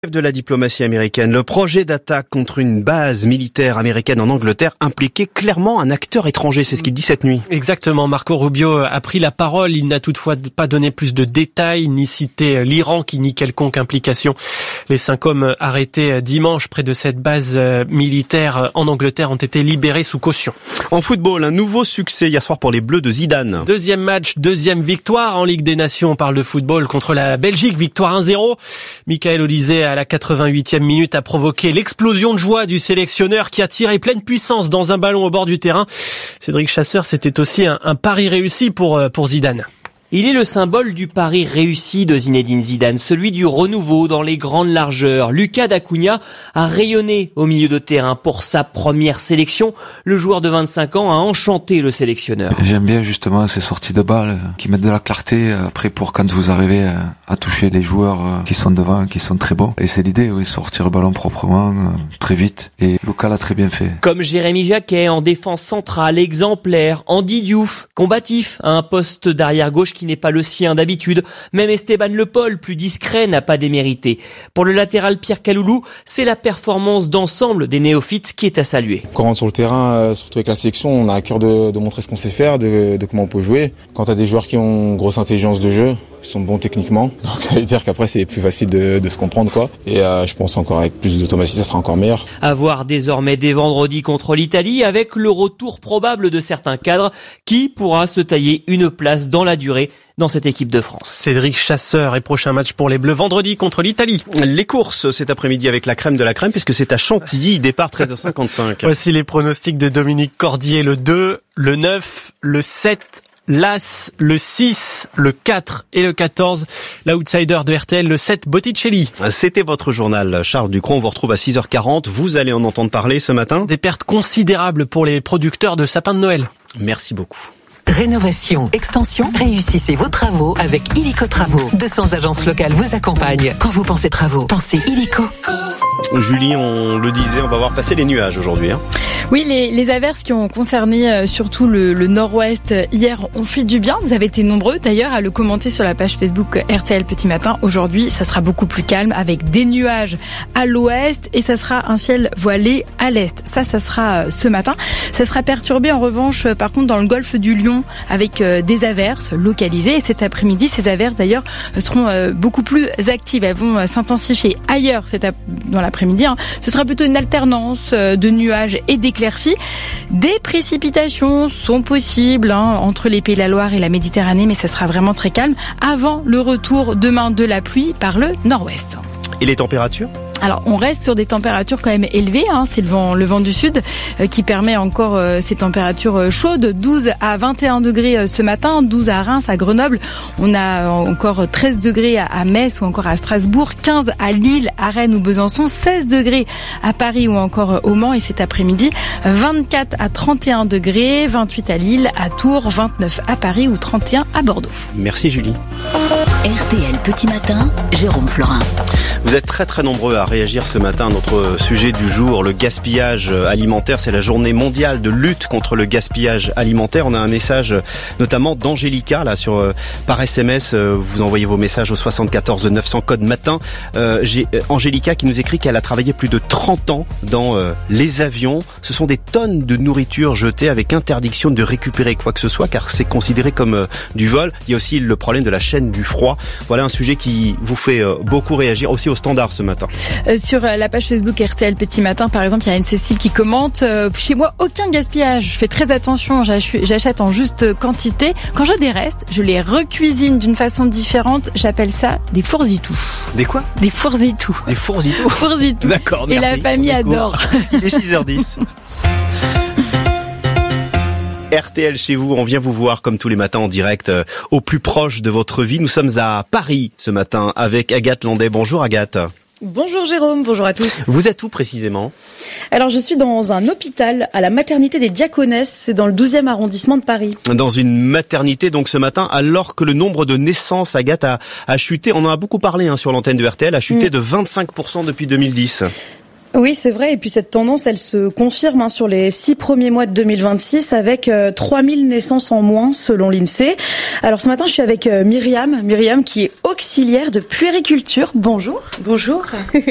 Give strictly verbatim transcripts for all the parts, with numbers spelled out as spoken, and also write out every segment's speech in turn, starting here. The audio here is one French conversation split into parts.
De la diplomatie américaine, le projet d'attaque contre une base militaire américaine en Angleterre impliquait clairement un acteur étranger, c'est ce qu'il dit cette nuit. Exactement, Marco Rubio a pris la parole, il n'a toutefois pas donné plus de détails, ni cité l'Iran qui nie quelconque implication. Les cinq hommes arrêtés dimanche près de cette base militaire en Angleterre ont été libérés sous caution. En football, un nouveau succès hier soir pour les Bleus de Zidane. Deuxième match, deuxième victoire en Ligue des Nations, on parle de football contre la Belgique, victoire un zéro. Michael Olysée à la quatre-vingt-huitième minute a provoqué l'explosion de joie du sélectionneur qui a tiré pleine puissance dans un ballon au bord du terrain. Cédric Chasseur, c'était aussi un, un pari réussi pour, pour Zidane. Il est le symbole du pari réussi de Zinedine Zidane, celui du renouveau dans les grandes largeurs. Lucas D'Acunha a rayonné au milieu de terrain pour sa première sélection. Le joueur de vingt-cinq ans a enchanté le sélectionneur. J'aime bien justement ces sorties de balles qui mettent de la clarté après pour quand vous arrivez à toucher les joueurs qui sont devant, qui sont très bons. Et c'est l'idée, oui, sortir le ballon proprement, très vite. Et Lucas l'a très bien fait. Comme Jérémy Jacquet en défense centrale, exemplaire. Andy Diouf, combatif, à un poste d'arrière gauche qui n'est pas le sien d'habitude. Même Esteban Le Paul, plus discret, n'a pas démérité. Pour le latéral Pierre Kaloulou, c'est la performance d'ensemble des néophytes qui est à saluer. Quand on rentre sur le terrain, surtout avec la sélection, on a à cœur de, de montrer ce qu'on sait faire, de, de comment on peut jouer. Quand tu as des joueurs qui ont une grosse intelligence de jeu, qui sont bons techniquement, donc ça veut dire qu'après c'est plus facile de, de se comprendre quoi. Et euh, je pense encore avec plus d'automatisme, ça sera encore meilleur. À voir désormais dès vendredi contre l'Italie, avec le retour probable de certains cadres qui pourra se tailler une place dans la durée dans cette équipe de France. Cédric Chasseur et prochain match pour les Bleus vendredi contre l'Italie. Les courses cet après-midi avec la crème de la crème puisque c'est à Chantilly, départ treize heures cinquante-cinq. Voici les pronostics de Dominique Cordier, le deux, le neuf, le sept, l'As, le six, le quatre et le quatorze. L'outsider de R T L, le sept, Botticelli. C'était votre journal, Charles Ducrot. On vous retrouve à six heures quarante. Vous allez en entendre parler ce matin. Des pertes considérables pour les producteurs de sapins de Noël. Merci beaucoup. Rénovation, extension, réussissez vos travaux avec Illico Travaux. deux cents agences locales vous accompagnent. Quand vous pensez travaux, pensez Illico. Julie, on le disait, on va voir passer les nuages aujourd'hui. Hein. Oui, les, les averses qui ont concerné euh, surtout le, le nord-ouest hier ont fait du bien. Vous avez été nombreux d'ailleurs à le commenter sur la page Facebook R T L Petit Matin. Aujourd'hui, ça sera beaucoup plus calme avec des nuages à l'ouest et ça sera un ciel voilé à l'est. Ça, ça sera euh, ce matin. Ça sera perturbé en revanche, euh, par contre, dans le golfe du Lion avec euh, des averses localisées. Et cet après-midi, ces averses d'ailleurs seront euh, beaucoup plus actives. Elles vont euh, s'intensifier ailleurs cet ap- dans l'après-midi. Hein. Ce sera plutôt une alternance euh, de nuages et d'éclaircies. Des précipitations sont possibles hein, entre les Pays de la Loire et la Méditerranée, mais ça sera vraiment très calme avant le retour demain de la pluie par le nord-ouest. Et les températures ? Alors, on reste sur des températures quand même élevées. Hein. C'est le vent, le vent du sud euh, qui permet encore euh, ces températures euh, chaudes. douze à vingt et un degrés euh, ce matin, douze à Reims, à Grenoble. On a encore treize degrés à, à Metz ou encore à Strasbourg, quinze à Lille, à Rennes ou Besançon, seize degrés à Paris ou encore au Mans. Et cet après-midi, vingt-quatre à trente et un degrés, vingt-huit à Lille, à Tours, vingt-neuf à Paris ou trente et un à Bordeaux. Merci Julie. R T L Petit Matin, Jérôme Florin. Vous êtes très très nombreux à réagir ce matin à notre sujet du jour, le gaspillage alimentaire. C'est la journée mondiale de lutte contre le gaspillage alimentaire. On a un message notamment d'Angélica là sur par S M S. Vous envoyez vos messages au soixante-quatorze neuf cents code matin. Euh, j'ai Angélica qui nous écrit qu'elle a travaillé plus de trente ans dans euh, les avions. Ce sont des tonnes de nourriture jetées avec interdiction de récupérer quoi que ce soit car c'est considéré comme euh, du vol. Il y a aussi le problème de la chaîne du froid. Voilà un sujet qui vous fait euh, beaucoup réagir aussi au standard ce matin. Euh, sur la page Facebook R T L Petit Matin, par exemple, il y a Anne-Cécile qui commente euh, « Chez moi, aucun gaspillage. Je fais très attention, j'achète en juste quantité. Quand j'ai des restes, je les recuisine d'une façon différente. J'appelle ça des fourzitou. » Des quoi ? Des fourzitou. Des fourzitou. Fourzitou. D'accord, merci. Et la famille adore. Il est six heures dix. R T L chez vous, on vient vous voir comme tous les matins en direct euh, au plus proche de votre vie. Nous sommes à Paris ce matin avec Agathe Landais. Bonjour Agathe. Bonjour Jérôme, bonjour à tous. Vous êtes où précisément ? Alors je suis dans un hôpital à la maternité des Diaconesses, c'est dans le douzième arrondissement de Paris. Dans une maternité donc ce matin, alors que le nombre de naissances, Agathe, a, a chuté, on en a beaucoup parlé hein, sur l'antenne de R T L, a chuté mmh. de vingt-cinq pour cent depuis deux mille dix. Oui, c'est vrai. Et puis cette tendance, elle se confirme hein, sur les six premiers mois de deux mille vingt-six avec euh, trois mille naissances en moins selon l'INSEE. Alors ce matin, je suis avec euh, Myriam, Myriam qui est auxiliaire de puériculture. Bonjour. Bonjour.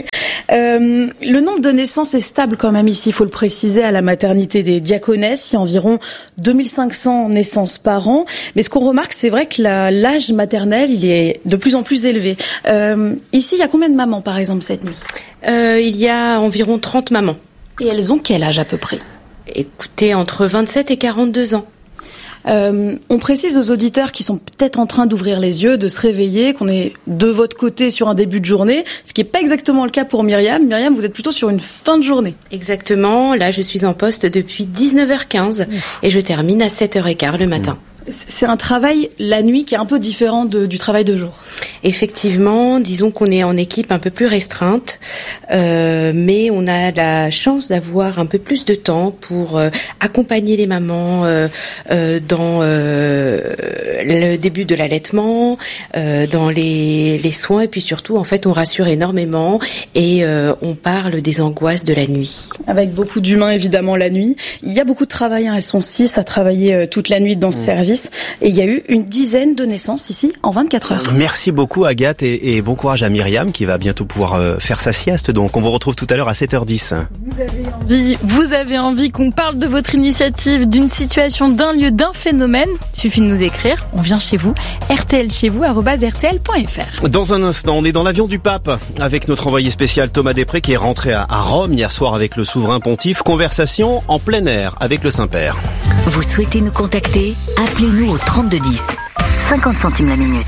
euh, le nombre de naissances est stable quand même ici, il faut le préciser, à la maternité des Diaconesses. Il y a environ deux mille cinq cents naissances par an. Mais ce qu'on remarque, c'est vrai que la, l'âge maternel, il est de plus en plus élevé. Euh, ici, il y a combien de mamans par exemple cette nuit ? Euh, il y a environ trente mamans. Et elles ont quel âge à peu près ? Écoutez, entre vingt-sept et quarante-deux ans. Euh, on précise aux auditeurs qui sont peut-être en train d'ouvrir les yeux, de se réveiller, qu'on est de votre côté sur un début de journée, ce qui n'est pas exactement le cas pour Myriam. Myriam, vous êtes plutôt sur une fin de journée. Exactement, là je suis en poste depuis dix-neuf heures quinze Ouf. Et je termine à sept heures quinze le matin. C'est un travail la nuit qui est un peu différent de, du travail de jour. Effectivement, disons qu'on est en équipe un peu plus restreinte, euh, mais on a la chance d'avoir un peu plus de temps pour euh, accompagner les mamans euh, euh, dans euh, le début de l'allaitement, euh, dans les, les soins, et puis surtout, en fait, on rassure énormément et euh, on parle des angoisses de la nuit. Avec beaucoup d'humains, évidemment, la nuit. Il y a beaucoup de travail, hein. Elles sont six à travailler euh, toute la nuit dans ce mmh. service. Et il y a eu une dizaine de naissances ici en vingt-quatre heures. Merci beaucoup Agathe et, et bon courage à Myriam qui va bientôt pouvoir euh, faire sa sieste. Donc on vous retrouve tout à l'heure à sept heures dix. Vous avez envie, vous avez envie qu'on parle de votre initiative, d'une situation, d'un lieu, d'un phénomène. Il suffit de nous écrire, on vient chez vous, r t l chez vous arobase r t l point f r. Dans un instant, on est dans l'avion du pape avec notre envoyé spécial Thomas Després qui est rentré à, à Rome hier soir avec le souverain pontife. Conversation en plein air avec le Saint-Père. Vous souhaitez nous contacter ? Appelez-nous au trente-deux dix, cinquante centimes la minute.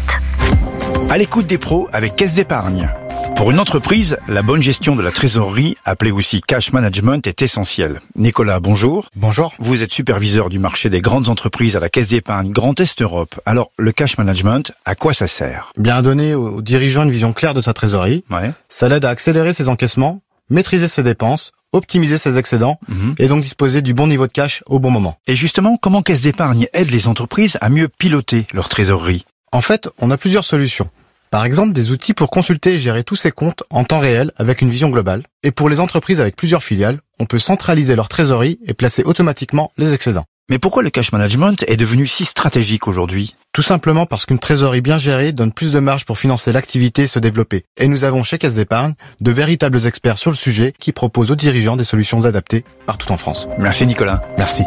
À l'écoute des pros avec Caisse d'Épargne. Pour une entreprise, la bonne gestion de la trésorerie, appelée aussi cash management, est essentielle. Nicolas, bonjour. Bonjour. Vous êtes superviseur du marché des grandes entreprises à la Caisse d'Épargne Grand Est Europe. Alors, le cash management, à quoi ça sert ? Bien à donner aux dirigeants une vision claire de sa trésorerie. Ouais. Ça l'aide à accélérer ses encaissements, maîtriser ses dépenses, optimiser ses excédents mmh. et donc disposer du bon niveau de cash au bon moment. Et justement, comment Caisse d'Épargne aide les entreprises à mieux piloter leur trésorerie ? En fait, on a plusieurs solutions. Par exemple, des outils pour consulter et gérer tous ses comptes en temps réel avec une vision globale. Et pour les entreprises avec plusieurs filiales, on peut centraliser leur trésorerie et placer automatiquement les excédents. Mais pourquoi le cash management est devenu si stratégique aujourd'hui ? Tout simplement parce qu'une trésorerie bien gérée donne plus de marge pour financer l'activité et se développer. Et nous avons chez Caisse d'Épargne de véritables experts sur le sujet qui proposent aux dirigeants des solutions adaptées partout en France. Merci Nicolas. Merci.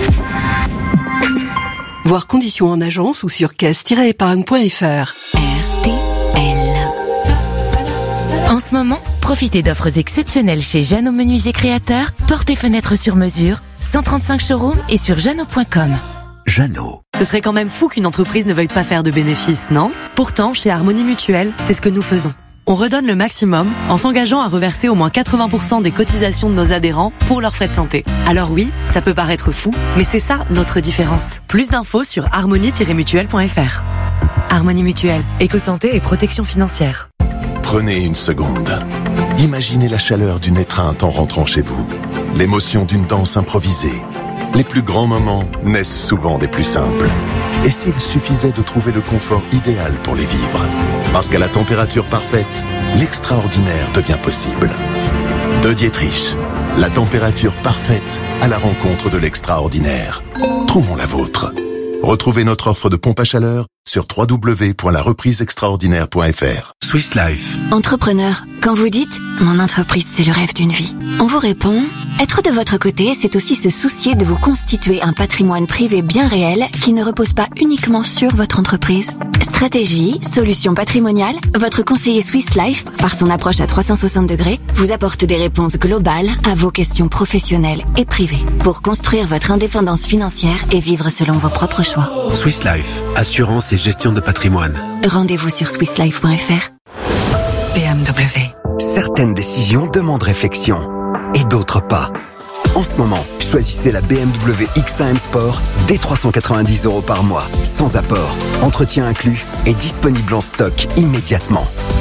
Voir conditions en agence ou sur caisse tiret épargne point f r. R T L. En ce moment, profitez d'offres exceptionnelles chez Jeannot Menuisier Créateurs, portes et fenêtres sur mesure, cent trente-cinq showrooms et sur jeannot point com. Jeannot. Ce serait quand même fou qu'une entreprise ne veuille pas faire de bénéfices, non ? Pourtant, chez Harmonie Mutuelle, c'est ce que nous faisons. On redonne le maximum en s'engageant à reverser au moins quatre-vingts pour cent des cotisations de nos adhérents pour leurs frais de santé. Alors oui, ça peut paraître fou, mais c'est ça notre différence. Plus d'infos sur harmonie tiret mutuelle point f r. Harmonie Mutuelle, éco-santé et protection financière. Prenez une seconde. Imaginez la chaleur d'une étreinte en rentrant chez vous. L'émotion d'une danse improvisée. Les plus grands moments naissent souvent des plus simples. Et s'il suffisait de trouver le confort idéal pour les vivre ? Parce qu'à la température parfaite, l'extraordinaire devient possible. De Dietrich, la température parfaite à la rencontre de l'extraordinaire. Trouvons la vôtre. Retrouvez notre offre de pompe à chaleur sur w w w point la reprise extraordinaire point f r. Swiss Life. Entrepreneur, quand vous dites « Mon entreprise, c'est le rêve d'une vie », on vous répond « Être de votre côté, c'est aussi se soucier de vous constituer un patrimoine privé bien réel qui ne repose pas uniquement sur votre entreprise. » Stratégie, solutions patrimoniales, votre conseiller Swiss Life, par son approche à trois cent soixante degrés, vous apporte des réponses globales à vos questions professionnelles et privées pour construire votre indépendance financière et vivre selon vos propres choix. Swiss Life, assurance et gestion de patrimoine. Rendez-vous sur swiss life point f r. B M W. Certaines décisions demandent réflexion et d'autres pas. En ce moment, choisissez la B M W X un M Sport dès trois cent quatre-vingt-dix euros par mois, sans apport, entretien inclus et disponible en stock immédiatement.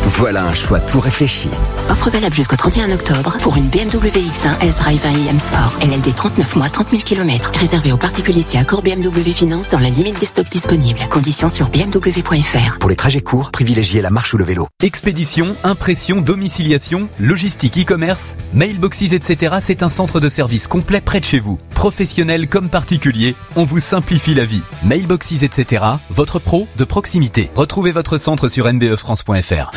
Voilà un choix tout réfléchi. Offre valable jusqu'au trente et un octobre pour une B M W X un S-Drive un i M Sport. L L D trente-neuf mois, trente mille kilomètres. Réservé aux particuliers si accord B M W Finance dans la limite des stocks disponibles. Conditions sur b m w point f r. Pour les trajets courts, privilégiez la marche ou le vélo. Expédition, impression, domiciliation, logistique, e-commerce, mailboxes, et cetera. C'est un centre de service complet près de chez vous. Professionnels comme particuliers, on vous simplifie la vie. Mailboxes, et cetera. Votre pro de proximité. Retrouvez votre centre sur n b e france point f r.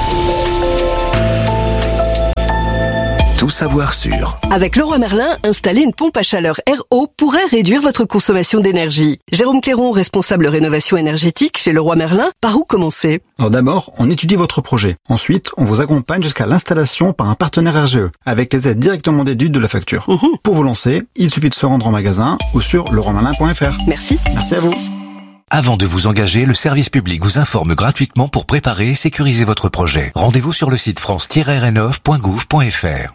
Tout savoir sur. Avec Leroy Merlin, installer une pompe à chaleur R O pourrait réduire votre consommation d'énergie. Jérôme Cléron, responsable rénovation énergétique chez Leroy Merlin, par où commencer? Alors d'abord, on étudie votre projet. Ensuite, on vous accompagne jusqu'à l'installation par un partenaire R G E, avec les aides directement déduites de la facture. Mmh. Pour vous lancer, il suffit de se rendre en magasin ou sur leroy merlin point f r. Merci. Merci à vous. Avant de vous engager, le service public vous informe gratuitement pour préparer et sécuriser votre projet. Rendez-vous sur le site france tiret rénov point gouv point f r.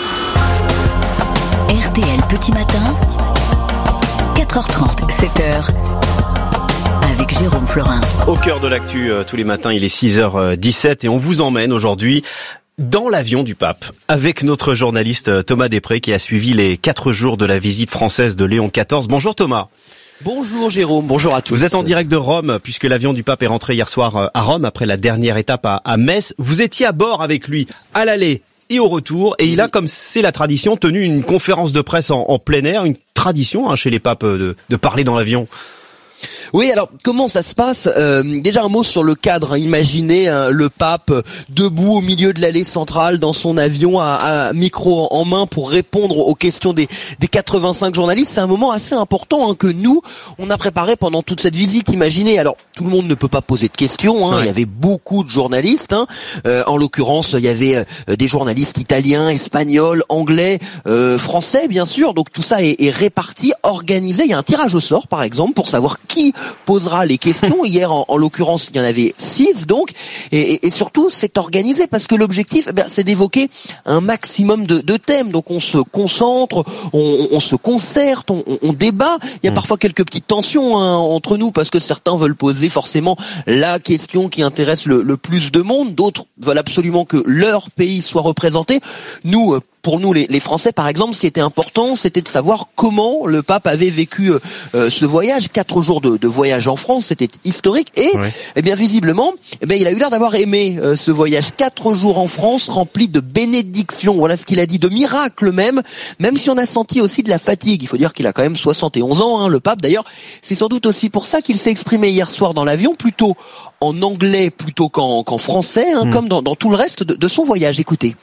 R T L Petit Matin, quatre heures trente, sept heures, avec Jérôme Florin. Au cœur de l'actu, euh, tous les matins, il est six heures dix-sept et on vous emmène aujourd'hui dans l'avion du pape, avec notre journaliste Thomas Després qui a suivi les quatre jours de la visite française de Léon quatorze. Bonjour Thomas. Bonjour Jérôme, bonjour à tous. Vous êtes en direct de Rome, puisque l'avion du pape est rentré hier soir à Rome, après la dernière étape à, à Metz. Vous étiez à bord avec lui, à l'aller et au retour, et il a, comme c'est la tradition, tenu une conférence de presse en, en plein air, une tradition hein, chez les papes de, de parler dans l'avion. Oui, alors comment ça se passe euh, Déjà un mot sur le cadre. Hein. Imaginez hein, le pape debout au milieu de l'allée centrale dans son avion à, à micro en main pour répondre aux questions des, des quatre-vingt-cinq journalistes. C'est un moment assez important hein, que nous, on a préparé pendant toute cette visite. Imaginez, alors tout le monde ne peut pas poser de questions. Hein. Ouais. Il y avait beaucoup de journalistes. Hein. Euh, en l'occurrence, il y avait euh, des journalistes italiens, espagnols, anglais, euh, français bien sûr. Donc tout ça est, est réparti, organisé. Il y a un tirage au sort par exemple pour savoir qui posera les questions. Hier, en, en l'occurrence, il y en avait six, donc, et, et, et surtout, c'est organisé parce que l'objectif, eh bien, c'est d'évoquer un maximum de, de thèmes. Donc, on se concentre, on, on se concerte, on, on débat. Il y a mmh. parfois quelques petites tensions hein, entre nous parce que certains veulent poser forcément la question qui intéresse le, le plus de monde. D'autres veulent absolument que leur pays soit représenté. Nous, pour nous, les, les Français, par exemple, ce qui était important, c'était de savoir comment le pape avait vécu euh, ce voyage. Quatre jours de, de voyage en France, c'était historique. Et, ouais. eh bien, visiblement, eh bien, il a eu l'air d'avoir aimé euh, ce voyage. Quatre jours en France, rempli de bénédictions. Voilà ce qu'il a dit, de miracles même. Même si on a senti aussi de la fatigue. Il faut dire qu'il a quand même soixante et onze ans, hein, le pape. D'ailleurs, c'est sans doute aussi pour ça qu'il s'est exprimé hier soir dans l'avion, plutôt en anglais plutôt qu'en, qu'en français, hein, mmh. comme dans, dans tout le reste de, de son voyage. Écoutez.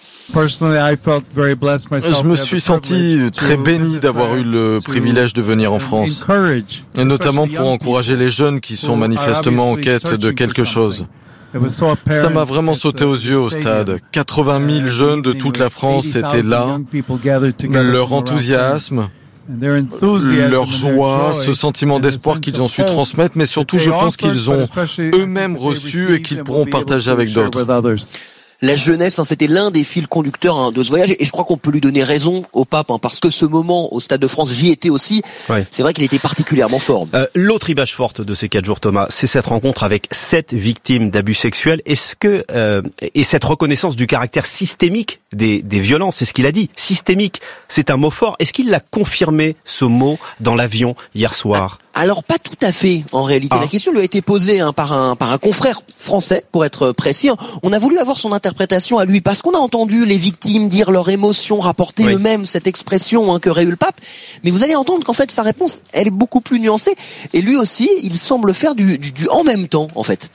Je me suis senti très béni d'avoir eu le privilège de venir en France, et notamment pour encourager les jeunes qui sont manifestement en quête de quelque chose. Ça m'a vraiment sauté aux yeux au stade. quatre-vingt mille jeunes de toute la France étaient là. Leur enthousiasme, leur joie, ce sentiment d'espoir qu'ils ont su transmettre, mais surtout je pense qu'ils ont eux-mêmes reçu et qu'ils pourront partager avec d'autres. La jeunesse, hein, c'était l'un des fils conducteurs hein, de ce voyage, et je crois qu'on peut lui donner raison au pape, hein, parce que ce moment au Stade de France, j'y étais aussi, ouais. C'est vrai qu'il était particulièrement fort. Euh, l'autre image forte de ces quatre jours, Thomas, c'est cette rencontre avec sept victimes d'abus sexuels. Est-ce que euh, et cette reconnaissance du caractère systémique des, des violences, c'est ce qu'il a dit, systémique, c'est un mot fort. Est-ce qu'il l'a confirmé, ce mot, dans l'avion hier soir ? Alors pas tout à fait en réalité. Ah. La question lui a été posée hein, par un par un confrère français pour être précis. On a voulu avoir son interprétation à lui parce qu'on a entendu les victimes dire leurs émotions, rapporter oui. eux-mêmes cette expression hein, qu'aurait eu le pape. Mais vous allez entendre qu'en fait sa réponse elle est beaucoup plus nuancée et lui aussi il semble faire du du, du en même temps en fait.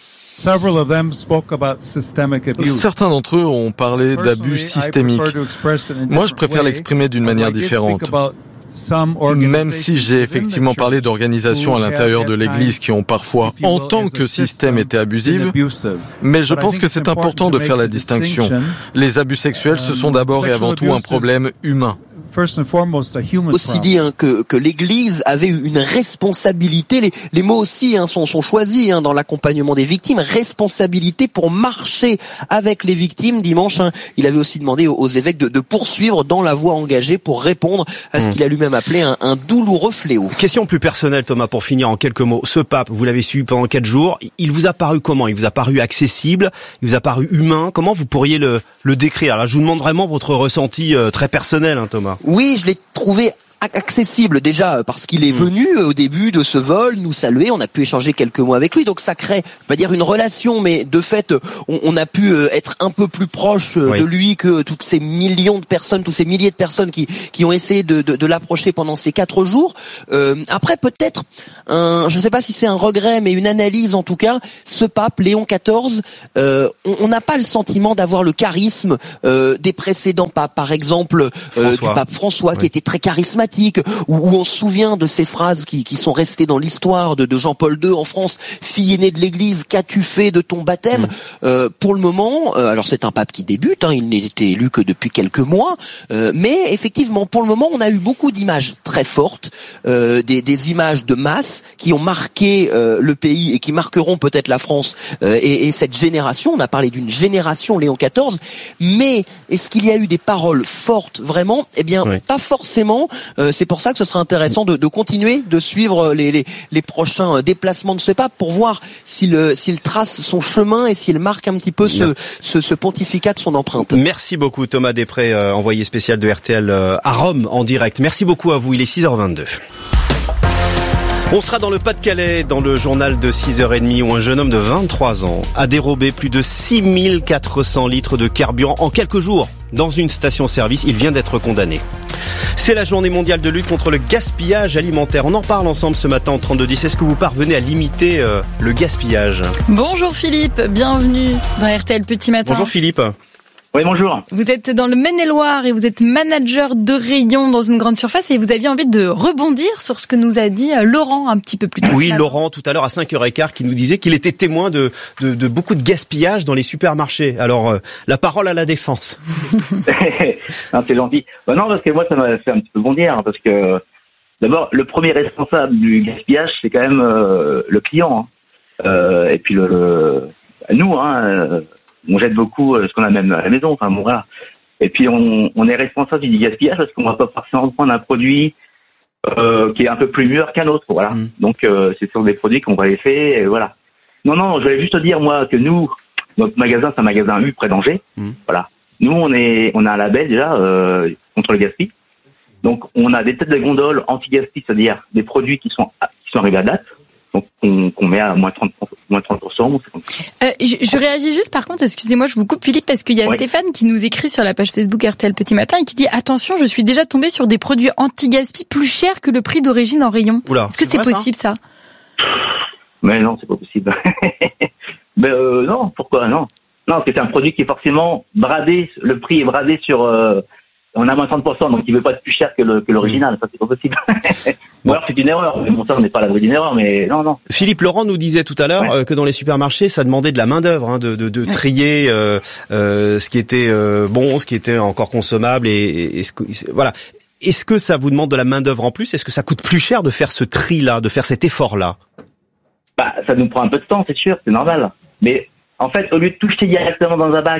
Certains d'entre eux ont parlé d'abus systémiques. Moi je préfère l'exprimer d'une manière différente. Même si j'ai effectivement parlé d'organisations à l'intérieur de l'Église qui ont parfois, en tant que système, été abusives, mais je pense que c'est important de faire la distinction. Les abus sexuels, ce sont d'abord et avant tout un problème humain. aussi dit hein, que, que l'Église avait une responsabilité, les, les mots aussi hein, sont, sont choisis hein, dans l'accompagnement des victimes, responsabilité pour marcher avec les victimes dimanche. Hein, il avait aussi demandé aux, aux évêques de, de poursuivre dans la voie engagée pour répondre à ce mmh. qu'il a lui-même appelé un, un douloureux fléau. Question plus personnelle Thomas, pour finir en quelques mots. Ce pape, vous l'avez suivi pendant quatre jours, il vous a paru comment? Il vous a paru accessible? Il vous a paru humain? Comment vous pourriez le, le décrire? Alors, je vous demande vraiment votre ressenti euh, très personnel, hein, Thomas. Oui, je l'ai trouvé accessible déjà parce qu'il est venu au début de ce vol nous saluer, on a pu échanger quelques mots avec lui, donc ça crée, pas dire une relation, mais de fait on, on a pu être un peu plus proche oui. de lui que toutes ces millions de personnes, tous ces milliers de personnes qui qui ont essayé de, de, de l'approcher pendant ces quatre jours. Euh, après peut-être, un, je ne sais pas si c'est un regret, mais une analyse en tout cas, ce pape Léon quatorze, euh, on n'a pas le sentiment d'avoir le charisme euh, des précédents papes, par exemple euh, du pape François oui. qui était très charismatique. Où, où on se souvient de ces phrases qui, qui sont restées dans l'histoire de, de Jean-Paul deux en France, fille aînée de l'Église, qu'as-tu fait de ton baptême? mmh. euh, Pour le moment, euh, alors c'est un pape qui débute, hein, il n'était élu que depuis quelques mois, euh, mais effectivement, pour le moment, on a eu beaucoup d'images très fortes, euh, des, des images de masse qui ont marqué euh, le pays et qui marqueront peut-être la France euh, et, et cette génération. On a parlé d'une génération Léon quatorze, mais est-ce qu'il y a eu des paroles fortes vraiment? Eh bien, oui. pas forcément. Euh, c'est pour ça que ce sera intéressant de, de continuer de suivre les, les, les prochains déplacements de ce pape pour voir s'il, s'il trace son chemin et s'il marque un petit peu ce, ce, ce pontificat de son empreinte. Merci beaucoup Thomas Després, euh, envoyé spécial de R T L euh, à Rome en direct. Merci beaucoup à vous, il est six heures vingt-deux. On sera dans le Pas-de-Calais, dans le journal de six heures trente, où un jeune homme de vingt-trois ans a dérobé plus de six mille quatre cents litres de carburant en quelques jours dans une station-service. Il vient d'être condamné. C'est la journée mondiale de lutte contre le gaspillage alimentaire. On en parle ensemble ce matin en trente-deux dix. Est-ce que vous parvenez à limiter euh, le gaspillage? Bonjour Philippe, bienvenue dans R T L Petit Matin. Bonjour Philippe. Oui, bonjour. Vous êtes dans le Maine-et-Loire et vous êtes manager de rayon dans une grande surface et vous aviez envie de rebondir sur ce que nous a dit Laurent un petit peu plus tôt. Oui, Laurent, tout à l'heure à cinq heures quinze, qui nous disait qu'il était témoin de, de, de beaucoup de gaspillage dans les supermarchés. Alors, euh, la parole à la défense. Non, c'est gentil. Ben non, parce que moi, ça m'a fait un petit peu bondir, hein, parce que d'abord, le premier responsable du gaspillage, c'est quand même euh, le client. Hein. Euh, et puis, le, le nous, hein, euh, on jette beaucoup ce qu'on a même à la maison. Enfin, bon, voilà. Et puis, on, on est responsable du gaspillage parce qu'on va pas forcément prendre un produit euh, qui est un peu plus mûr qu'un autre. Voilà. Mmh. Donc, euh, c'est sur des produits qu'on va laisser. Et voilà. Non, non, je voulais juste te dire, moi, que nous, notre magasin, c'est un magasin U près d'Angers. Mmh. Voilà. Nous, on est, on a un label déjà euh, contre le gaspillage. Donc, on a des têtes de gondole anti-gaspillage, c'est-à-dire des produits qui sont qui sont arrivés à date. Donc, on, qu'on met à moins trente pour cent. Moins trente pour cent euh, je, je réagis juste, par contre, excusez-moi, je vous coupe, Philippe, parce qu'il y a oui. Stéphane qui nous écrit sur la page Facebook R T L Petit Matin et qui dit « Attention, je suis déjà tombé sur des produits anti-gaspi plus chers que le prix d'origine en rayon. » Est-ce que c'est, c'est possible, ça, ça Mais non, c'est pas possible. Mais euh, non, pourquoi non Non, parce que c'est un produit qui est forcément bradé, le prix est bradé sur... Euh, on a moins trente pour cent, donc il veut pas être plus cher que, le, que l'original, ça c'est pas possible. Bon. Ou alors c'est une erreur, mais bon ça on n'est pas à l'abri d'une erreur, mais non, non. Philippe, Laurent nous disait tout à l'heure ouais. euh, que dans les supermarchés, ça demandait de la main d'œuvre, hein, de, de, de trier euh, euh, ce qui était euh, bon, ce qui était encore consommable, et, et, et ce que, voilà. Est-ce que ça vous demande de la main d'œuvre en plus? Est-ce que ça coûte plus cher de faire ce tri-là, de faire cet effort-là? Bah, ça nous prend un peu de temps, c'est sûr, c'est normal. Mais en fait, au lieu de tout jeter directement dans un bac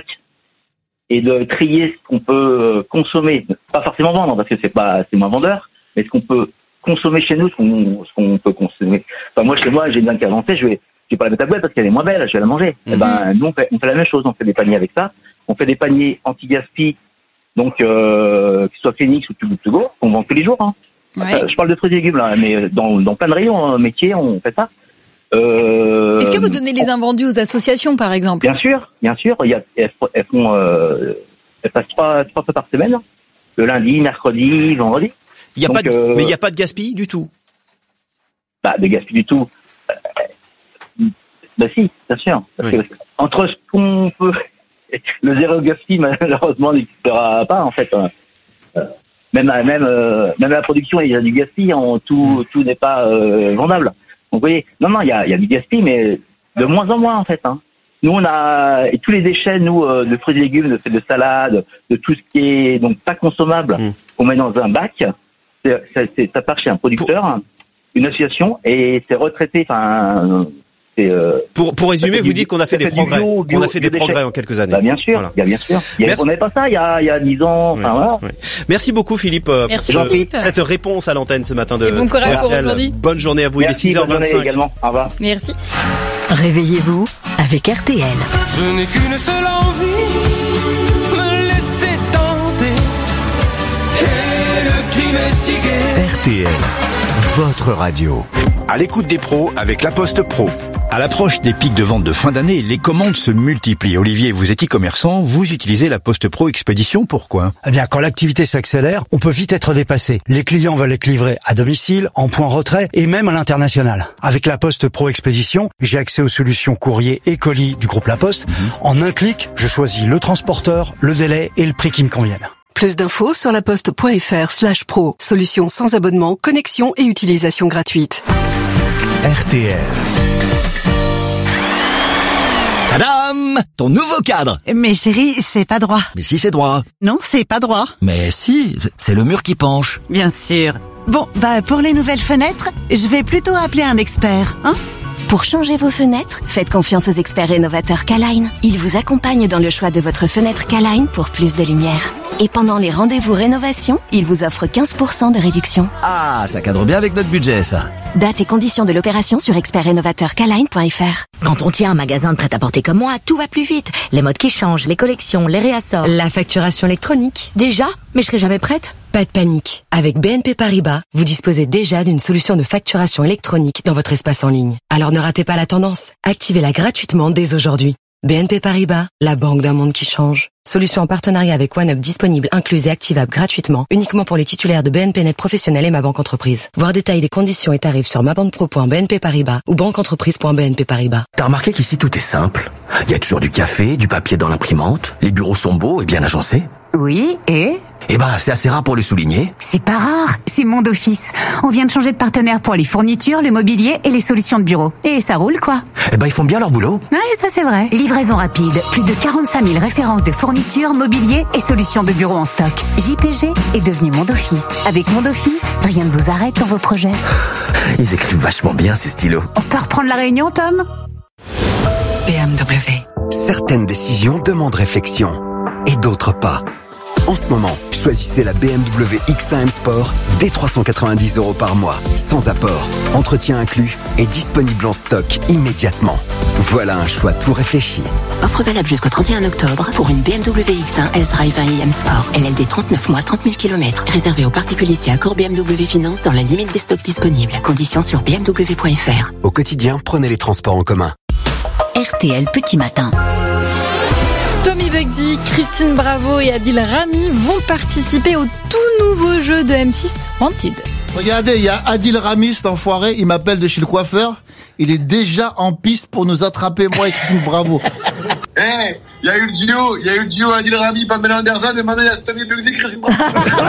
et de trier ce qu'on peut consommer, pas forcément vendre parce que c'est pas, c'est moins vendeur, mais ce qu'on peut consommer chez nous, ce qu'on, ce qu'on peut consommer. Enfin, moi, chez moi, j'ai bien qu'avancé, je vais, je vais pas la mettre à boîte parce qu'elle est moins belle, je vais la manger. Mm-hmm. Et ben, nous, on fait, on fait la même chose, on fait des paniers avec ça. On fait des paniers anti-gaspi, donc, euh, que ce soit Phoenix ou Too Good To Go, qu'on vend tous les jours, hein. Ouais. Enfin, je parle de fruits et légumes, là, mais dans, dans plein de rayons, hein, métiers, on fait ça. Euh, Est-ce que vous donnez les invendus aux associations, par exemple? Bien sûr, bien sûr. Il y a, elles, elles font, euh, elles passent trois, trois fois par semaine, le lundi, mercredi, vendredi. Il y a Donc, pas de, euh, mais il n'y a pas de gaspille du tout. Bah, de gaspille du tout. Euh, bah si, bien sûr. Parce oui. que entre ce qu'on peut, le zéro gaspille, malheureusement, n'existera pas en fait. Euh, même, même, euh, même la production, il y a du gaspille. En tout, tout n'est pas euh, vendable. Donc, vous voyez, non, non, il y a, il y a du gaspillage, mais de moins en moins, en fait. Hein. nous on a et tous les déchets, nous, euh, de fruits et légumes, de, de salade, de tout ce qui est donc pas consommable, mmh. qu'on met dans un bac, c'est, c'est, c'est, ça part chez un producteur, Pour... une association, et c'est retraité. Enfin, c'est, euh, pour pour résumer, vous dites qu'on a fait des progrès, bio, bio, qu'on a fait des progrès en quelques années. Bah, bien sûr, voilà. bien sûr. Il y a, on n'avait pas ça il y a il y a dix ans. Oui, enfin voilà. Oui. Merci beaucoup Philippe Merci pour Philippe. Ce, cette réponse à l'antenne ce matin de. Et bon courage pour aujourd'hui. Bonne journée à vous. Merci, il est six heures vingt-cinq. Également. Au revoir. Merci. Réveillez-vous avec R T L. Je n'ai qu'une seule envie, me laisser tenter. Et le crime est si gai. R T L, votre radio. À l'écoute des pros avec La Poste Pro. À l'approche des pics de vente de fin d'année, les commandes se multiplient. Olivier, vous êtes e-commerçant, vous utilisez La Poste Pro Expédition, pourquoi ? Eh bien, quand l'activité s'accélère, on peut vite être dépassé. Les clients veulent être livrés à domicile, en point retrait et même à l'international. Avec La Poste Pro Expédition, j'ai accès aux solutions courrier et colis du groupe La Poste. Mmh. En un clic, je choisis le transporteur, le délai et le prix qui me conviennent. Plus d'infos sur laposte.fr slash pro. Solution sans abonnement, connexion et utilisation gratuite. R T L. Tadam! Ton nouveau cadre! Mais chérie, c'est pas droit. Mais si, c'est droit. Non, c'est pas droit. Mais si, c'est le mur qui penche. Bien sûr. Bon, bah pour les nouvelles fenêtres, je vais plutôt appeler un expert, hein? Pour changer vos fenêtres, faites confiance aux experts rénovateurs K-Line. Ils vous accompagnent dans le choix de votre fenêtre K-Line pour plus de lumière. Et pendant les rendez-vous rénovation, ils vous offrent quinze pour cent de réduction. Ah, ça cadre bien avec notre budget, ça. Date et conditions de l'opération sur expert rénovateur K line point F R. Quand on tient un magasin de prêt-à-porter comme moi, tout va plus vite. Les modes qui changent, les collections, les réassorts. La facturation électronique. Déjà? Mais je serai jamais prête. Pas de panique. Avec B N P Paribas, vous disposez déjà d'une solution de facturation électronique dans votre espace en ligne. Alors ne ratez pas la tendance. Activez-la gratuitement dès aujourd'hui. B N P Paribas, la banque d'un monde qui change. Solution en partenariat avec OneUp disponible, incluse et activable gratuitement, uniquement pour les titulaires de B N P Net Professionnel et Ma Banque Entreprise. Voir détail des conditions et tarifs sur mabanpro point b n p paribas ou banqueentreprise point b n p paribas. T'as remarqué qu'ici tout est simple? Il y a toujours du café, du papier dans l'imprimante, les bureaux sont beaux et bien agencés. Oui, et Eh ben, c'est assez rare pour le souligner. C'est pas rare, c'est Monde Office. On vient de changer de partenaire pour les fournitures, le mobilier et les solutions de bureau. Et ça roule, quoi. Eh ben, ils font bien leur boulot. Ouais, ça c'est vrai. Livraison rapide, plus de quarante-cinq mille références de fournitures, mobilier et solutions de bureau en stock. J P G est devenu Monde Office. Avec Monde Office, rien ne vous arrête dans vos projets. Ils écrivent vachement bien, ces stylos. On peut reprendre la réunion, Tom? B M W. Certaines décisions demandent réflexion et d'autres pas. En ce moment, choisissez la B M W X un M Sport dès trois cent quatre-vingt-dix euros par mois, sans apport, entretien inclus et disponible en stock immédiatement. Voilà un choix tout réfléchi. Offre valable jusqu'au trente et un octobre pour une B M W X un S-Drive un i M Sport. L L D trente-neuf mois, trente mille kilomètres. Réservé aux particuliers si accord B M W Finance dans la limite des stocks disponibles. Conditions sur b m w point f r. Au quotidien, prenez les transports en commun. R T L Petit Matin. Tommy Bugsy, Christine Bravo et Adil Rami vont participer au tout nouveau jeu de M six, Wanted. Regardez, il y a Adil Rami, cet enfoiré, il m'appelle de chez le coiffeur. Il est déjà en piste pour nous attraper, moi et Christine Bravo. Eh, hey, il y a eu le duo, il y a eu le duo Adil Rami, Pamela Anderson, et maintenant il y a Tommy Bugsy, Christine Bravo.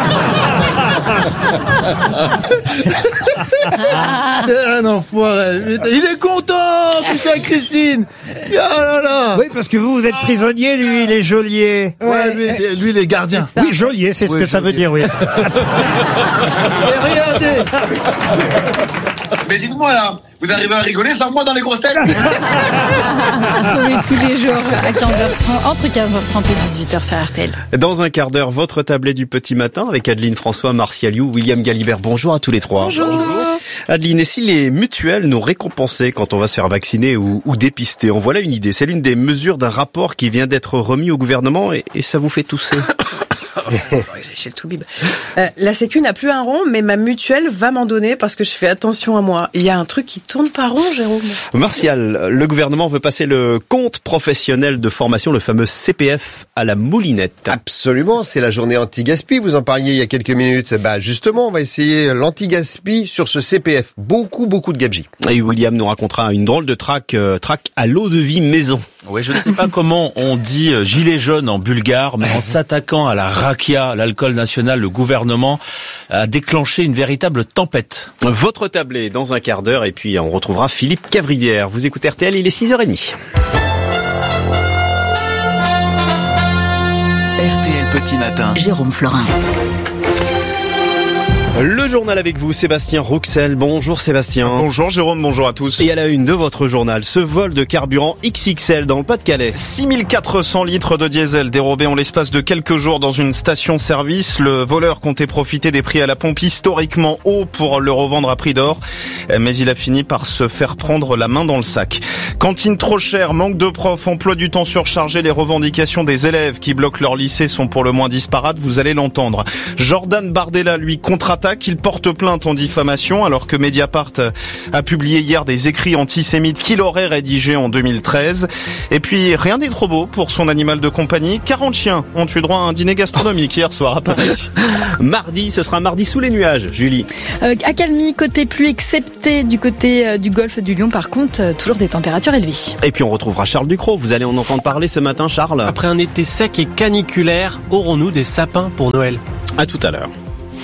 Un enfoiré. Il est content, tout ça, Christine. Oh là là. Oui, parce que vous, vous êtes prisonnier, lui, il est geôlier. Ouais, lui, lui, il est gardien. Oui, geôlier, c'est ce oui, que ça veut dire, oui. Et regardez. Mais dites-moi là, vous arrivez à rigoler sans moi dans les grosses têtes? Oui, tous les jours à quinze heures trente, entre quinze heures trente et dix-huit heures sur R T L. Dans un quart d'heure, votre tablée du petit matin avec Adeline François, Martial You, William Galibert. Bonjour à tous les trois. Bonjour. Bonjour. Adeline, et si les mutuelles nous récompensaient quand on va se faire vacciner ou, ou dépister? En voilà une idée. C'est l'une des mesures d'un rapport qui vient d'être remis au gouvernement et, et ça vous fait tousser. J'ai le tout bib. Euh, la Sécu n'a plus un rond, mais ma mutuelle va m'en donner parce que je fais attention à moi. Il y a un truc qui tourne pas rond, Jérôme. Martial, le gouvernement veut passer le compte professionnel de formation, le fameux C P F, à la moulinette. Absolument, c'est la journée anti-gaspi. Vous en parliez il y a quelques minutes. Bah justement, on va essayer l'anti-gaspi sur ce C P F. Beaucoup, beaucoup de gabegies. Et William nous racontera une drôle de traque, euh, traque à l'eau de vie maison. Oui, je ne sais pas comment on dit gilet jaune en bulgare, mais en s'attaquant à la rakia, l'alcool national, le gouvernement a déclenché une véritable tempête. Votre tablée dans un quart d'heure et puis on retrouvera Philippe Cavrivière. Vous écoutez R T L, il est six heures trente. Petit Matin. Jérôme Florin. Le journal avec vous, Sébastien Rouxel. Bonjour Sébastien. Bonjour Jérôme, bonjour à tous. Et à la une de votre journal, ce vol de carburant X X L dans le Pas-de-Calais. six mille quatre cents litres de diesel dérobés en l'espace de quelques jours dans une station-service. Le voleur comptait profiter des prix à la pompe historiquement hauts pour le revendre à prix d'or. Mais il a fini par se faire prendre la main dans le sac. Cantine trop chère, manque de profs, emploi du temps surchargé, les revendications des élèves qui bloquent leur lycée sont pour le moins disparates, vous allez l'entendre. Jordan Bardella, lui, contre-attaque. Il porte plainte en diffamation alors que Mediapart a publié hier des écrits antisémites qu'il aurait rédigés en deux mille treize. Et puis rien n'est trop beau pour son animal de compagnie. quarante chiens ont eu droit à un dîner gastronomique hier soir à Paris. Mardi, ce sera mardi sous les nuages, Julie. Euh, accalmie, côté pluie, excepté du côté euh, du golfe du Lion. Par contre, euh, toujours des températures élevées. Et puis on retrouvera Charles Ducrot. Vous allez en entendre parler ce matin, Charles. Après un été sec et caniculaire, aurons-nous des sapins pour Noël ? À tout à l'heure.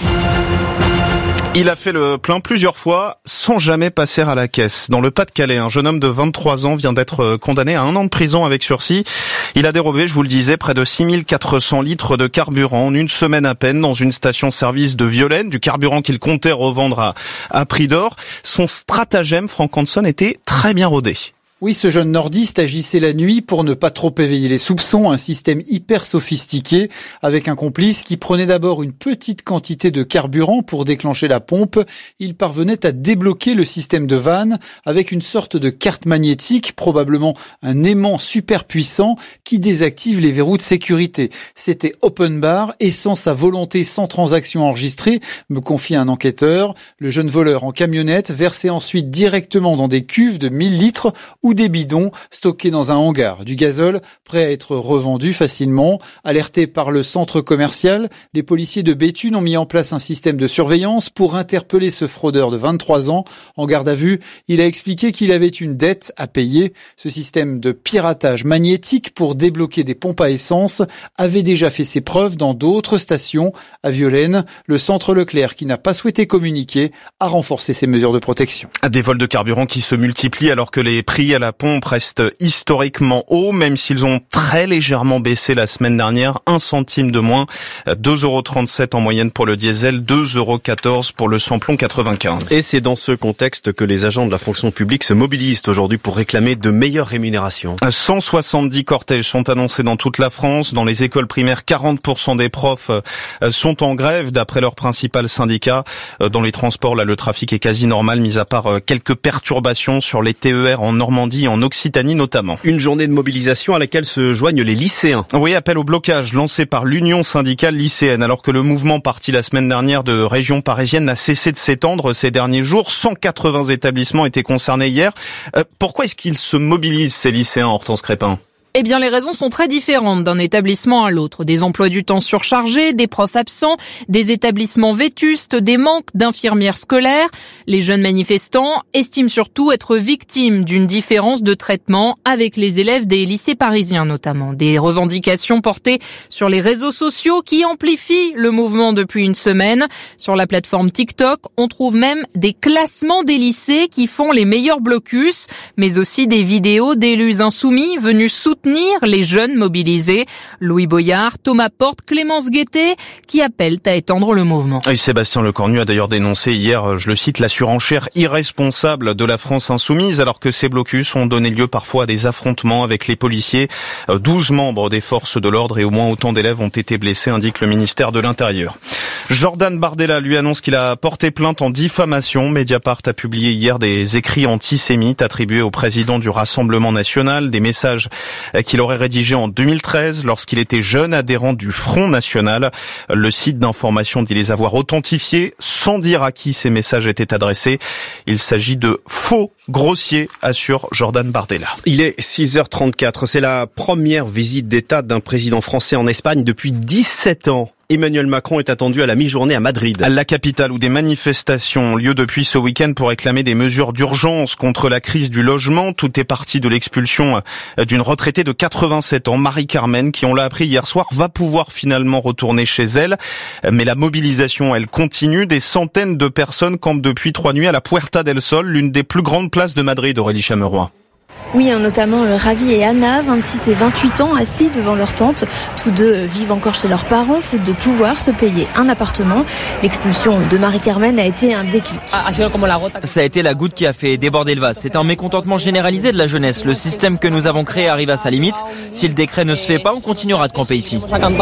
Il a fait le plein plusieurs fois sans jamais passer à la caisse. Dans le Pas-de-Calais, un jeune homme de vingt-trois ans vient d'être condamné à un an de prison avec sursis. Il a dérobé, je vous le disais, près de six mille quatre cents litres de carburant en une semaine à peine dans une station-service de Violaine, du carburant qu'il comptait revendre à, à prix d'or. Son stratagème, Franck Hanson, était très bien rodé. Oui, ce jeune nordiste agissait la nuit pour ne pas trop éveiller les soupçons, un système hyper sophistiqué avec un complice qui prenait d'abord une petite quantité de carburant pour déclencher la pompe. Il parvenait à débloquer le système de vanne avec une sorte de carte magnétique, probablement un aimant super puissant qui désactive les verrous de sécurité. C'était open bar et sans sa volonté, sans transaction enregistrée, me confie un enquêteur. Le jeune voleur en camionnette versait ensuite directement dans des cuves de mille litres ou des bidons stockés dans un hangar. Du gazole prêt à être revendu facilement. Alertés par le centre commercial, les policiers de Béthune ont mis en place un système de surveillance pour interpeller ce fraudeur de vingt-trois ans. En garde à vue, il a expliqué qu'il avait une dette à payer. Ce système de piratage magnétique pour débloquer des pompes à essence avait déjà fait ses preuves dans d'autres stations. À Violaine, le centre Leclerc, qui n'a pas souhaité communiquer, a renforcé ses mesures de protection. Des vols de carburant qui se multiplient alors que les prix à la pompe restent historiquement hauts, même s'ils ont très légèrement baissé la semaine dernière, un centime de moins, deux euros trente-sept en moyenne pour le diesel, deux euros quatorze pour le samplon quatre-vingt-quinze. Et c'est dans ce contexte que les agents de la fonction publique se mobilisent aujourd'hui pour réclamer de meilleures rémunérations. cent soixante-dix cortèges sont annoncés dans toute la France. Dans les écoles primaires, quarante pour cent des profs sont en grève d'après leur principal syndicat. Dans les transports, là, le trafic est quasi normal, mis à part quelques perturbations sur les T E R en Normandie, en Occitanie notamment. Une journée de mobilisation à laquelle se joignent les lycéens. Oui, appel au blocage lancé par l'Union syndicale lycéenne, alors que le mouvement parti la semaine dernière de région parisienne n'a cessé de s'étendre ces derniers jours. cent quatre-vingts établissements étaient concernés hier. Euh, pourquoi est-ce qu'ils se mobilisent, ces lycéens, Hortense Crépin ? Eh bien, les raisons sont très différentes d'un établissement à l'autre. Des emplois du temps surchargés, des profs absents, des établissements vétustes, des manques d'infirmières scolaires. Les jeunes manifestants estiment surtout être victimes d'une différence de traitement avec les élèves des lycées parisiens notamment. Des revendications portées sur les réseaux sociaux qui amplifient le mouvement depuis une semaine. Sur la plateforme TikTok, on trouve même des classements des lycées qui font les meilleurs blocus, mais aussi des vidéos d'élus insoumis venus soutenir les jeunes mobilisés. Louis Boyard, Thomas Porte, Clémence Guettet, qui appellent à étendre le mouvement. Et Sébastien Lecornu a d'ailleurs dénoncé hier, je le cite, la surenchère irresponsable de la France insoumise, alors que ces blocus ont donné lieu parfois à des affrontements avec les policiers. douze membres des forces de l'ordre et au moins autant d'élèves ont été blessés, indique le ministère de l'Intérieur. Jordan Bardella lui annonce qu'il a porté plainte en diffamation. Mediapart a publié hier des écrits antisémites attribués au président du Rassemblement national, des messages qu'il aurait rédigés en deux mille treize lorsqu'il était jeune adhérent du Front National. Le site d'information dit les avoir authentifiés sans dire à qui ces messages étaient adressés. Il s'agit de faux grossiers, assure Jordan Bardella. Il est six heures trente-quatre. C'est la première visite d'État d'un président français en Espagne depuis dix-sept ans. Emmanuel Macron est attendu à la mi-journée à Madrid. À la capitale, où des manifestations ont lieu depuis ce week-end pour réclamer des mesures d'urgence contre la crise du logement. Tout est parti de l'expulsion d'une retraitée de quatre-vingt-sept ans, Marie-Carmen, qui, on l'a appris hier soir, va pouvoir finalement retourner chez elle. Mais la mobilisation, elle continue. Des centaines de personnes campent depuis trois nuits à la Puerta del Sol, l'une des plus grandes places de Madrid, Aurélie Chameroy. Oui, notamment Ravi et Anna, vingt-six et vingt-huit ans, assis devant leur tente. Tous deux vivent encore chez leurs parents, faute de pouvoir se payer un appartement. L'expulsion de Marie-Carmen a été un déclic. Ça a été la goutte qui a fait déborder le vase. C'est un mécontentement généralisé de la jeunesse. Le système que nous avons créé arrive à sa limite. Si le décret ne se fait pas, on continuera de camper ici.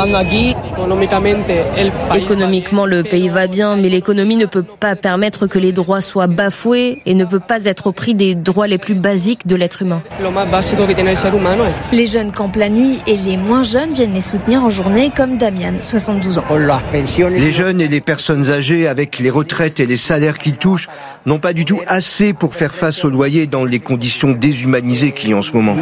Économiquement, le pays va bien, mais l'économie ne peut pas permettre que les droits soient bafoués et ne peut pas être au prix des droits les plus basiques de l'être humain. Les jeunes campent la nuit et les moins jeunes viennent les soutenir en journée, comme Damian, soixante-douze ans. Les jeunes et les personnes âgées, avec les retraites et les salaires qu'ils touchent, n'ont pas du tout assez pour faire face aux loyers dans les conditions déshumanisées qu'il y a en ce moment.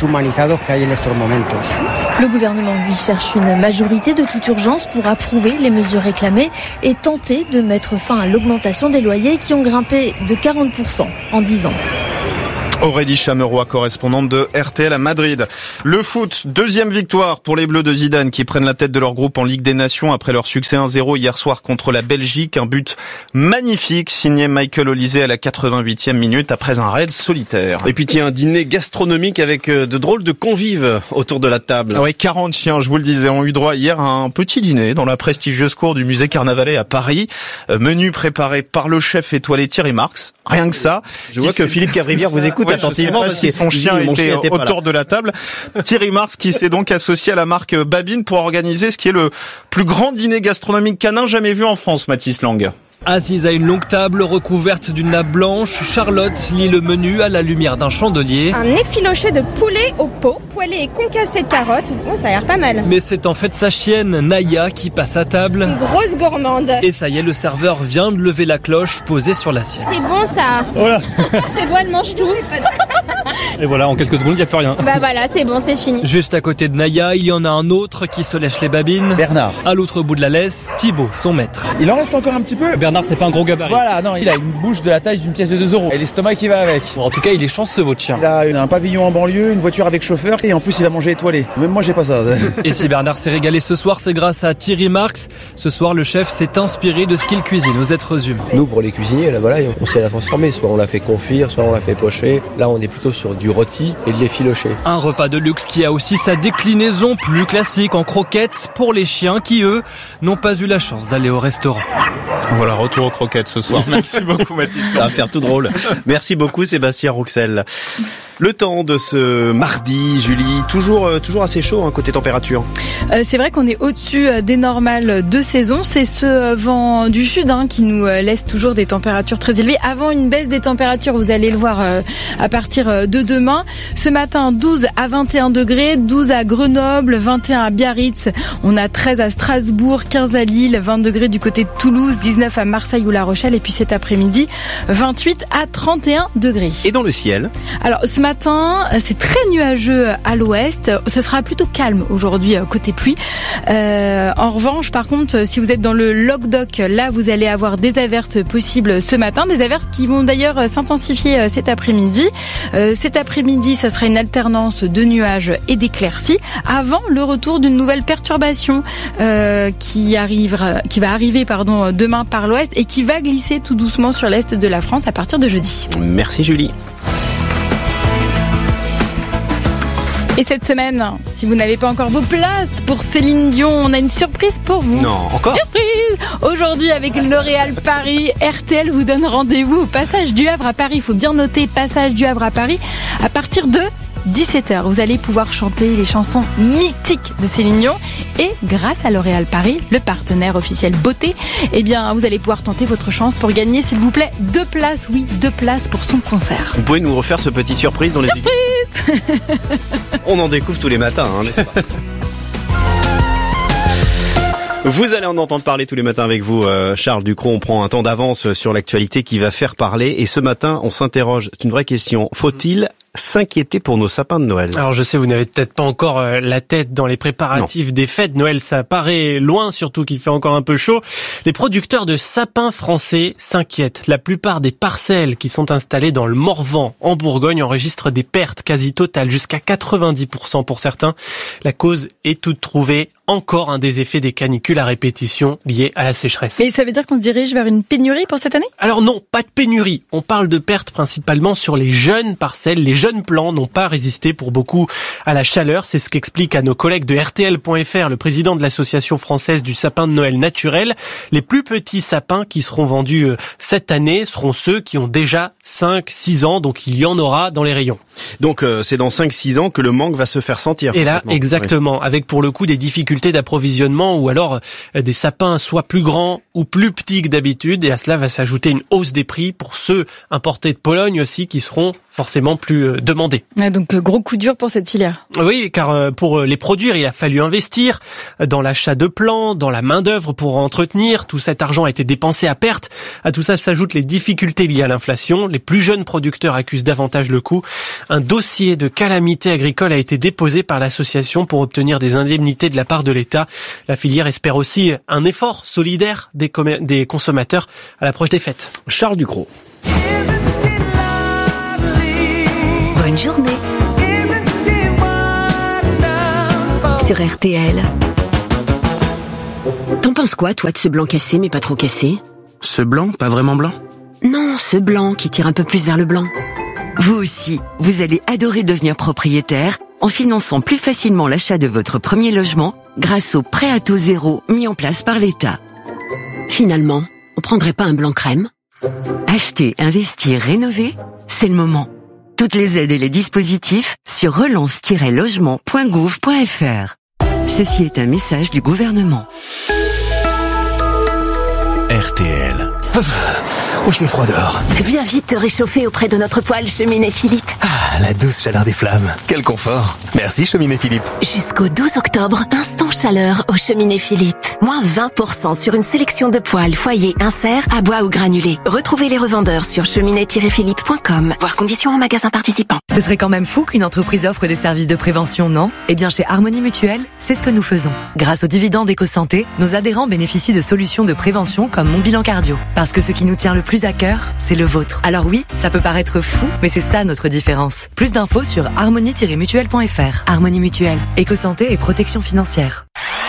Le gouvernement, lui, cherche une majorité de toute urgence pour approuver les mesures réclamées et tenter de mettre fin à l'augmentation des loyers qui ont grimpé de quarante pour cent en dix ans. Aurélie Chameroy, correspondante de R T L à Madrid. Le foot, deuxième victoire pour les Bleus de Zidane qui prennent la tête de leur groupe en Ligue des Nations après leur succès un zéro hier soir contre la Belgique. Un but magnifique signé Michael Olise à la quatre-vingt-huitième minute après un raid solitaire. Et puis tiens, un dîner gastronomique avec de drôles de convives autour de la table. Ah ouais, quarante chiens, je vous le disais, ont eu droit hier à un petit dîner dans la prestigieuse cour du musée Carnavalet à Paris. Menu préparé par le chef étoilé Thierry Marx. Rien que ça. Je vois que Philippe Cavrivière vous écoute ouais, attentivement parce que son chien était, chien était autour de la table. Thierry Marx qui s'est donc associé à la marque Babine pour organiser ce qui est le plus grand dîner gastronomique canin jamais vu en France, Mathis Lang. Assise à une longue table recouverte d'une nappe blanche, Charlotte lit le menu à la lumière d'un chandelier. Un effiloché de poulet au pot, poêlé et concassé de carottes. Bon, ça a l'air pas mal. Mais c'est en fait sa chienne, Naya, qui passe à table. Une grosse gourmande. Et ça y est, le serveur vient de lever la cloche posée sur l'assiette. C'est bon ça. Voilà. C'est bon, elle mange tout. Et voilà, en quelques secondes, il n'y a plus rien. Bah voilà, c'est bon, c'est fini. Juste à côté de Naya, il y en a un autre qui se lèche les babines. Bernard. À l'autre bout de la laisse, Thibaut, son maître. Il en reste encore un petit peu. Bernard, c'est pas un gros gabarit. Voilà, non, il a une bouche de la taille d'une pièce de deux euros. Et l'estomac qui va avec. Bon, en tout cas, il est chanceux, votre chien. Il a un pavillon en banlieue, une voiture avec chauffeur et en plus, il va manger étoilé. Même moi, j'ai pas ça. Et si Bernard s'est régalé ce soir, c'est grâce à Thierry Marx. Ce soir, le chef s'est inspiré de ce qu'il cuisine aux êtres humains. Nous, pour les cuisiniers, là, voilà, on sait la transformer. Soit on la fait confire, soit on la fait pocher. Là, on est plutôt sur du rôti et de l'effiloché. Un repas de luxe qui a aussi sa déclinaison plus classique en croquettes pour les chiens qui, eux, n'ont pas eu la chance d'aller au restaurant. Voilà, retour aux croquettes ce soir. Merci beaucoup Mathis. Ça va faire tout drôle. Merci beaucoup Sébastien Rouxel. Le temps de ce mardi, Julie, toujours euh, toujours assez chaud hein, côté température. Euh, c'est vrai qu'on est au-dessus des normales de saison. C'est ce vent du sud hein, qui nous laisse toujours des températures très élevées. Avant une baisse des températures, vous allez le voir euh, à partir de demain. Ce matin, douze à vingt et un degrés, douze à Grenoble, vingt et un à Biarritz. On a treize à Strasbourg, quinze à Lille, vingt degrés du côté de Toulouse, dix-neuf à Marseille ou La Rochelle. Et puis cet après-midi, vingt-huit à trente et un degrés. Et dans le ciel ? Alors, ce matin, c'est très nuageux à l'ouest. Ce sera plutôt calme aujourd'hui côté pluie. Euh, en revanche, par contre, si vous êtes dans le Languedoc, là, vous allez avoir des averses possibles ce matin. Des averses qui vont d'ailleurs s'intensifier cet après-midi. Euh, cet après-midi, ça sera une alternance de nuages et d'éclaircies avant le retour d'une nouvelle perturbation euh, qui arrivera, qui va arriver, pardon, demain par l'ouest et qui va glisser tout doucement sur l'est de la France à partir de jeudi. Merci Julie. Et cette semaine, si vous n'avez pas encore vos places pour Céline Dion, on a une surprise pour vous. Non, encore ? Surprise ! Aujourd'hui, avec L'Oréal Paris, R T L vous donne rendez-vous au Passage du Havre à Paris. Il faut bien noter Passage du Havre à Paris à partir de dix-sept heures. Vous allez pouvoir chanter les chansons mythiques de Céline Dion. Et grâce à L'Oréal Paris, le partenaire officiel beauté, eh bien, vous allez pouvoir tenter votre chance pour gagner, s'il vous plaît, deux places, oui, deux places pour son concert. Vous pouvez nous refaire ce petit surprise dans les... Surprise ! On en découvre tous les matins, hein, n'est-ce pas ? Vous allez en entendre parler tous les matins avec vous, euh, Charles Ducrot. On prend un temps d'avance sur l'actualité qui va faire parler. Et ce matin, on s'interroge, c'est une vraie question, faut-il s'inquiéter pour nos sapins de Noël? Alors je sais, vous n'avez peut-être pas encore euh, la tête dans les préparatifs non. des fêtes. Noël, ça paraît loin, surtout qu'il fait encore un peu chaud. Les producteurs de sapins français s'inquiètent. La plupart des parcelles qui sont installées dans le Morvan, en Bourgogne, enregistrent des pertes quasi totales, jusqu'à quatre-vingt-dix pour cent pour certains. La cause est toute trouvée encore un des effets des canicules à répétition liés à la sécheresse. Et ça veut dire qu'on se dirige vers une pénurie pour cette année ? Alors non, pas de pénurie. On parle de pertes principalement sur les jeunes parcelles. Les jeunes plants n'ont pas résisté pour beaucoup à la chaleur. C'est ce qu'explique à nos collègues de R T L point F R le président de l'association française du sapin de Noël naturel. Les plus petits sapins qui seront vendus cette année seront ceux qui ont déjà cinq six ans. Donc il y en aura dans les rayons. Donc euh, c'est dans cinq six ans que le manque va se faire sentir. Et là, exactement, oui. Avec pour le coup des difficultés d'approvisionnement ou alors euh, des sapins soit plus grands ou plus petits que d'habitude. Et à cela va s'ajouter une hausse des prix pour ceux importés de Pologne aussi qui seront forcément plus euh, demandés. Ah, donc euh, gros coup dur pour cette filière. Oui, car euh, pour les produire, il a fallu investir dans l'achat de plants, dans la main-d'œuvre pour entretenir. Tout cet argent a été dépensé à perte. À tout ça s'ajoutent les difficultés liées à l'inflation. Les plus jeunes producteurs accusent davantage le coût. Un dossier de calamité agricole a été déposé par l'association pour obtenir des indemnités de la part de l'État. La filière espère aussi un effort solidaire des, com- des consommateurs à l'approche des fêtes. Charles Ducrot. Bonne journée sur R T L. T'en penses quoi, toi, de ce blanc cassé, mais pas trop cassé ? Ce blanc, pas vraiment blanc ? Non, ce blanc qui tire un peu plus vers le blanc. Vous aussi, vous allez adorer devenir propriétaire en finançant plus facilement l'achat de votre premier logement grâce au prêt à taux zéro mis en place par l'État. Finalement, on prendrait pas un blanc crème ? Acheter, investir, rénover, c'est le moment. Toutes les aides et les dispositifs sur relance tiret logement point gouv point f r. Ceci est un message du gouvernement. R T L. Oh, je fais froid dehors. Viens vite te réchauffer auprès de notre poêle Cheminée Philippe. Ah, la douce chaleur des flammes. Quel confort. Merci Cheminée Philippe. Jusqu'au douze octobre, instant chaleur au Cheminée Philippe. Moins vingt pour cent sur une sélection de poêles, foyers, inserts, à bois ou granulés. Retrouvez les revendeurs sur cheminée tiret philippe point com. Voir conditions en magasin participant. Ce serait quand même fou qu'une entreprise offre des services de prévention, non ? Eh bien, chez Harmonie Mutuelle, c'est ce que nous faisons. Grâce aux dividendes Éco-Santé, nos adhérents bénéficient de solutions de prévention comme Mon Bilan Cardio. Parce que ce qui nous tient le plus à cœur, c'est le vôtre. Alors oui, ça peut paraître fou, mais c'est ça notre différence. Plus d'infos sur harmonie tiret mutuelle point f r. Harmonie Mutuelle, Éco-Santé et protection financière.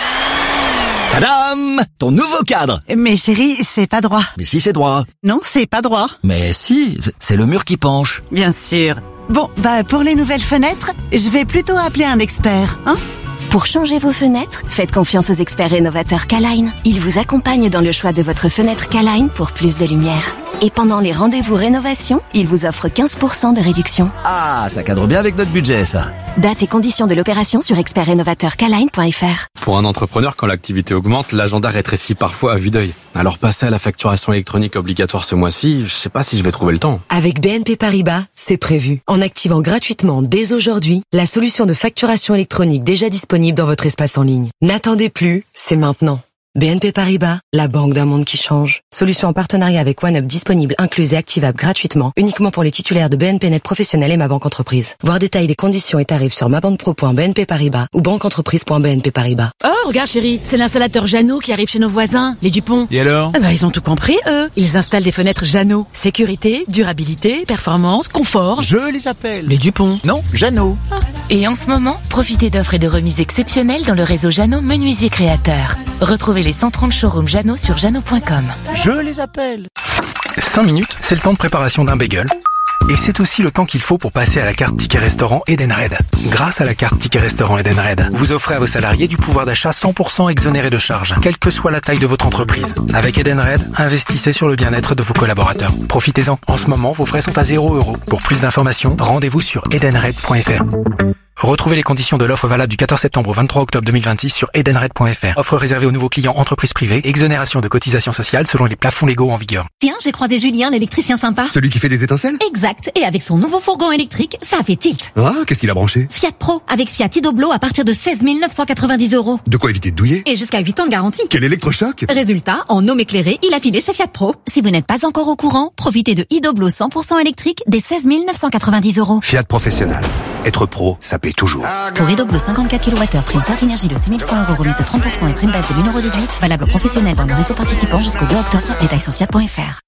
Tadam! Ton nouveau cadre! Mais chérie, c'est pas droit. Mais si, c'est droit. Non, c'est pas droit. Mais si, c'est le mur qui penche. Bien sûr. Bon, bah pour les nouvelles fenêtres, je vais plutôt appeler un expert, hein? Pour changer vos fenêtres, faites confiance aux experts rénovateurs K-Line. Ils vous accompagnent dans le choix de votre fenêtre K-Line pour plus de lumière. Et pendant les rendez-vous rénovation, ils vous offrent quinze pour cent de réduction. Ah, ça cadre bien avec notre budget, ça. Date et conditions de l'opération sur expert rénovateur K line point f r. Pour un entrepreneur, quand l'activité augmente, l'agenda rétrécit parfois à vue d'œil. Alors passer à la facturation électronique obligatoire ce mois-ci, je sais pas si je vais trouver le temps. Avec B N P Paribas, c'est prévu. En activant gratuitement dès aujourd'hui la solution de facturation électronique déjà disponible dans votre espace en ligne. N'attendez plus, c'est maintenant. B N P Paribas, la banque d'un monde qui change. Solution en partenariat avec OneUp disponible, incluse et activable gratuitement, uniquement pour les titulaires de B N P Net Professionnel et Ma Banque Entreprise. Voir détails des conditions et tarifs sur mabanpro point b n p paribas ou banqueentreprise point b n p paribas. Oh, regarde chérie, c'est l'installateur Jeannot qui arrive chez nos voisins, les Dupont. Et alors ? Ah bah, ils ont tout compris, eux. Ils installent des fenêtres Jeannot. Sécurité, durabilité, performance, confort. Je les appelle. Les Dupont. Non, Jeannot. Ah. Et en ce moment, profitez d'offres et de remises exceptionnelles dans le réseau Jeannot Menuisier Créateur. Retrouvez les cent trente showrooms Jeannot sur jeannot point com. Je les appelle. cinq minutes, c'est le temps de préparation d'un bagel. Et c'est aussi le temps qu'il faut pour passer à la carte Ticket Restaurant Edenred. Grâce à la carte Ticket Restaurant Edenred, vous offrez à vos salariés du pouvoir d'achat cent pour cent exonéré de charges, quelle que soit la taille de votre entreprise. Avec Edenred, investissez sur le bien-être de vos collaborateurs. Profitez-en. En ce moment, vos frais sont à zéro euro. Pour plus d'informations, rendez-vous sur edenred point f r. Retrouvez les conditions de l'offre valable du quatorze septembre au vingt-trois octobre deux mille vingt-six sur edenred point f r. Offre réservée aux nouveaux clients entreprises privées, exonération de cotisations sociales selon les plafonds légaux en vigueur. Tiens, j'ai croisé Julien, l'électricien sympa. Celui qui fait des étincelles ? Exact. Et avec son nouveau fourgon électrique, ça a fait tilt. Ah, qu'est-ce qu'il a branché ? Fiat Pro, avec Fiat Idoblo à partir de seize mille neuf cent quatre-vingt-dix euros. De quoi éviter de douiller ? Et jusqu'à huit ans de garantie. Quel électrochoc ? Résultat, en homme éclairé, il a filé chez Fiat Pro. Si vous n'êtes pas encore au courant, profitez de Idoblo cent pour cent électrique des seize mille neuf cent quatre-vingt-dix euros. Fiat Professionnel. Être pro, ça paie toujours. Pour Idoblo cinquante-quatre kilowattheures, prime Certinergie de six mille cent euros, remise de trente pour cent et prime B E F de mille euros déduite. Valable aux professionnels dans le réseau participant jusqu'au deux octobre. Détails sur fiat point f r.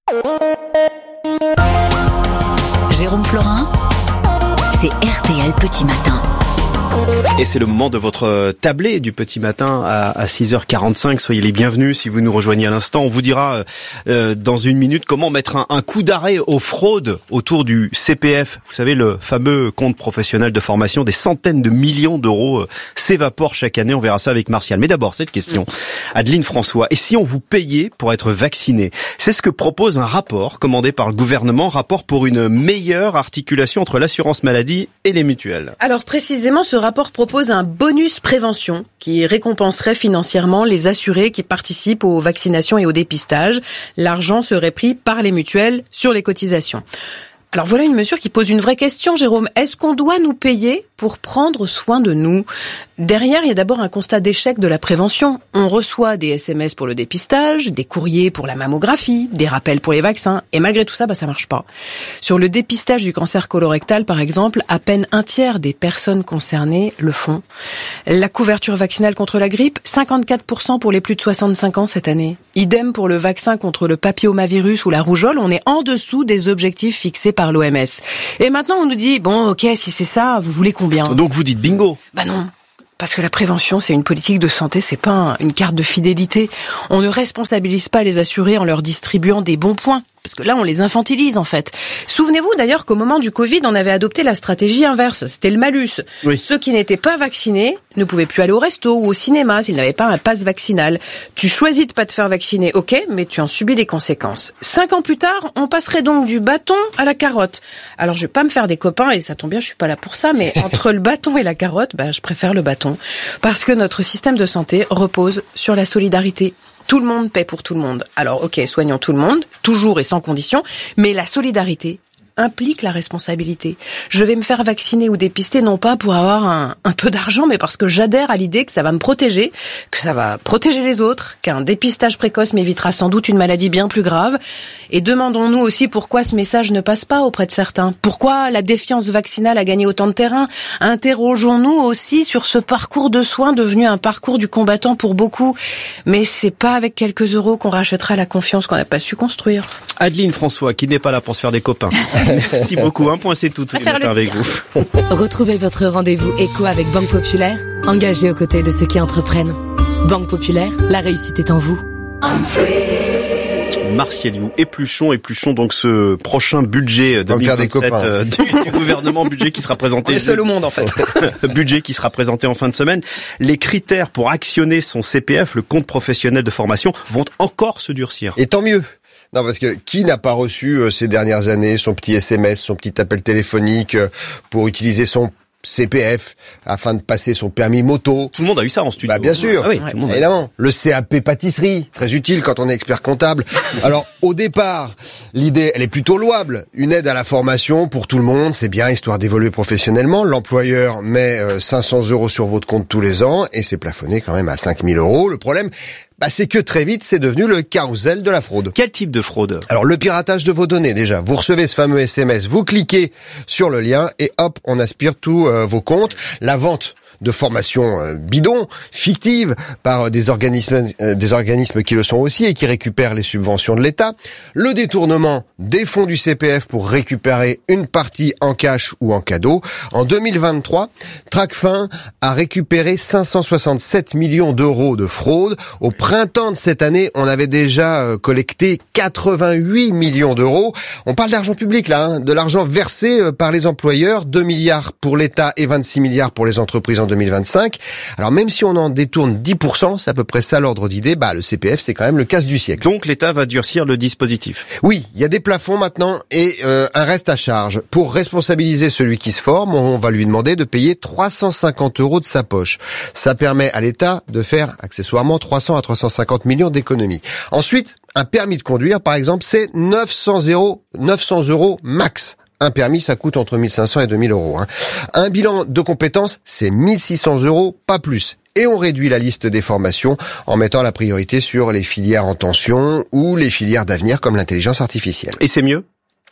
Jérôme Florin, c'est R T L Petit Matin. Et c'est le moment de votre tablé du petit matin à six heures quarante-cinq. Soyez les bienvenus si vous nous rejoignez à l'instant. On vous dira euh, dans une minute comment mettre un, un coup d'arrêt aux fraudes autour du C P F. Vous savez, le fameux compte professionnel de formation, des centaines de millions d'euros euh, s'évaporent chaque année. On verra ça avec Martial. Mais d'abord, cette question. Adeline François, et si on vous payait pour être vacciné? C'est ce que propose un rapport commandé par le gouvernement, rapport pour une meilleure articulation entre l'assurance maladie et les mutuelles. Alors précisément, ce rapport propose un bonus prévention qui récompenserait financièrement les assurés qui participent aux vaccinations et au dépistage. L'argent serait pris par les mutuelles sur les cotisations. Alors voilà une mesure qui pose une vraie question, Jérôme. Est-ce qu'on doit nous payer pour prendre soin de nous? Derrière, il y a d'abord un constat d'échec de la prévention. On reçoit des S M S pour le dépistage, des courriers pour la mammographie, des rappels pour les vaccins. Et malgré tout ça, bah, ça marche pas. Sur le dépistage du cancer colorectal, par exemple, à peine un tiers des personnes concernées le font. La couverture vaccinale contre la grippe, cinquante-quatre pour cent pour les plus de soixante-cinq ans cette année. Idem pour le vaccin contre le papillomavirus ou la rougeole. On est en dessous des objectifs fixés par l'O M S. Et maintenant, on nous dit, bon, ok, si c'est ça, vous voulez combien? Donc vous dites bingo. Bah non. Parce que la prévention, c'est une politique de santé, c'est pas une carte de fidélité. On ne responsabilise pas les assurés en leur distribuant des bons points. Parce que là, on les infantilise, en fait. Souvenez-vous d'ailleurs qu'au moment du Covid, on avait adopté la stratégie inverse. C'était le malus. Oui. Ceux qui n'étaient pas vaccinés ne pouvaient plus aller au resto ou au cinéma s'ils n'avaient pas un pass vaccinal. Tu choisis de pas te faire vacciner, ok, mais tu en subis les conséquences. Cinq ans plus tard, on passerait donc du bâton à la carotte. Alors, je vais pas me faire des copains, et ça tombe bien, je suis pas là pour ça, mais entre le bâton et la carotte, bah, je préfère le bâton. Parce que notre système de santé repose sur la solidarité. Tout le monde paie pour tout le monde. Alors, ok, soignons tout le monde, toujours et sans condition, mais la solidarité implique la responsabilité. Je vais me faire vacciner ou dépister non pas pour avoir un, un peu d'argent, mais parce que j'adhère à l'idée que ça va me protéger, que ça va protéger les autres, qu'un dépistage précoce m'évitera sans doute une maladie bien plus grave. Et demandons-nous aussi pourquoi ce message ne passe pas auprès de certains. Pourquoi la défiance vaccinale a gagné autant de terrain? Interrogeons-nous aussi sur ce parcours de soins devenu un parcours du combattant pour beaucoup. Mais c'est pas avec quelques euros qu'on rachètera la confiance qu'on n'a pas su construire. Adeline François, qui n'est pas là pour se faire des copains. Merci beaucoup. Un point, c'est tout, tous les matins avec vous. Retrouvez votre rendez-vous éco avec Banque Populaire, engagée aux côtés de ceux qui entreprennent. Banque Populaire, la réussite est en vous. Martial You, épluchons, épluchons donc ce prochain budget deux mille vingt-sept euh, du, du gouvernement, budget qui sera présenté. On est seul au monde en fait. Budget qui sera présenté en fin de semaine. Les critères pour actionner son C P F, le compte professionnel de formation, vont encore se durcir. Et tant mieux. Non, parce que qui n'a pas reçu euh, ces dernières années son petit S M S, son petit appel téléphonique euh, pour utiliser son C P F afin de passer son permis moto? Tout le monde a eu ça en studio. Bah bien sûr, ah oui, tout le monde évidemment. Le C A P pâtisserie, très utile quand on est expert comptable. Alors au départ, l'idée elle est plutôt louable. Une aide à la formation pour tout le monde, c'est bien, histoire d'évoluer professionnellement. L'employeur met euh, cinq cents euros sur votre compte tous les ans et c'est plafonné quand même à cinq mille euros. Le problème, bah, c'est que très vite, c'est devenu le carrousel de la fraude. Quel type de fraude? Alors, le piratage de vos données, déjà. Vous recevez ce fameux S M S, vous cliquez sur le lien et hop, on aspire tous euh, vos comptes. La vente de formations euh, bidons, fictives, par euh, des organismes euh, des organismes qui le sont aussi et qui récupèrent les subventions de l'État. Le détournement des fonds du C P F pour récupérer une partie en cash ou en cadeau. En deux mille vingt-trois, Tracfin a récupéré cinq cent soixante-sept millions d'euros de fraude. Au printemps de cette année, on avait déjà euh, collecté quatre-vingt-huit millions d'euros. On parle d'argent public là, hein, de l'argent versé euh, par les employeurs, deux milliards pour l'État et vingt-six milliards pour les entreprises en deux mille vingt-cinq. Alors même si on en détourne dix pour cent, c'est à peu près ça l'ordre d'idée, bah le C P F c'est quand même le casse du siècle. Donc l'État va durcir le dispositif. Oui, il y a des plafonds maintenant et euh, un reste à charge. Pour responsabiliser celui qui se forme, on va lui demander de payer trois cent cinquante euros de sa poche. Ça permet à l'État de faire accessoirement trois cents à trois cent cinquante millions d'économies. Ensuite, un permis de conduire par exemple, c'est neuf cents euros, neuf cents euros max. Un permis, ça coûte entre mille cinq cents et deux mille euros. Hein. Un bilan de compétences, c'est mille six cents euros, pas plus. Et on réduit la liste des formations en mettant la priorité sur les filières en tension ou les filières d'avenir comme l'intelligence artificielle. Et c'est mieux ?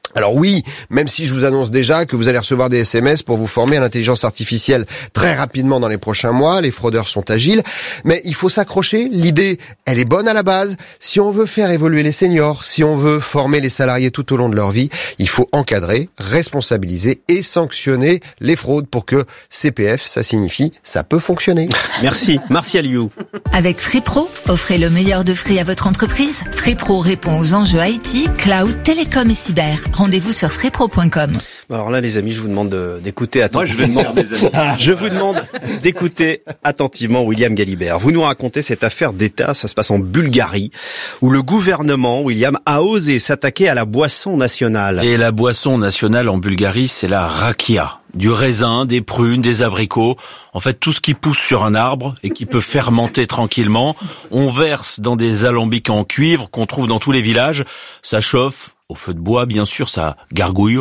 Alors oui, même si je vous annonce déjà que vous allez recevoir des S M S pour vous former à l'intelligence artificielle très rapidement dans les prochains mois, les fraudeurs sont agiles, mais il faut s'accrocher, l'idée, elle est bonne à la base. Si on veut faire évoluer les seniors, si on veut former les salariés tout au long de leur vie, il faut encadrer, responsabiliser et sanctionner les fraudes pour que C P F, ça signifie ça peut fonctionner. Merci, Martial You. Avec Free Pro, offrez le meilleur de Free à votre entreprise. Free Pro répond aux enjeux I T, cloud, télécom et cyber. Rendez-vous sur free pro point com. Alors là, les amis, je vous demande de, d'écouter attentivement. Moi, je vais faire des amis. Je vous demande d'écouter attentivement William Galibert. Vous nous racontez cette affaire d'État, ça se passe en Bulgarie, où le gouvernement, William, a osé s'attaquer à la boisson nationale. Et la boisson nationale en Bulgarie, c'est la rakia. Du raisin, des prunes, des abricots, en fait tout ce qui pousse sur un arbre et qui peut fermenter tranquillement. On verse dans des alambics en cuivre qu'on trouve dans tous les villages. Ça chauffe, au feu de bois bien sûr, ça gargouille.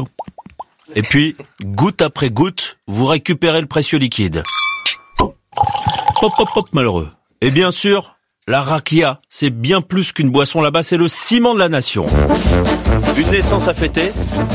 Et puis, goutte après goutte, vous récupérez le précieux liquide. Hop, hop, hop, malheureux. Et bien sûr, la rakia, c'est bien plus qu'une boisson là-bas, c'est le ciment de la nation. Une naissance à fêter,